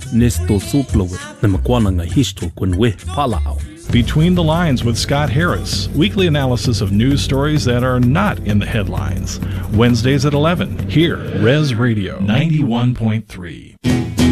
nesto suplowit na makwana nga histo kunwe palao. Between the Lines with Scott Harris, weekly analysis of news stories that are not in the headlines. Wednesdays at 11, here, Res Radio 91.3.